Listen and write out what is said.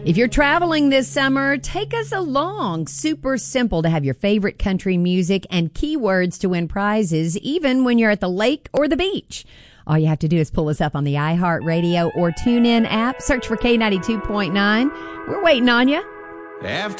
If you're traveling this summer, take us along. Super simple to have your favorite country music and keywords to win prizes, even when you're at the lake or the beach. All you have to do is pull us up on the iHeartRadio or TuneIn app. Search for K92.9. We're waiting on you. After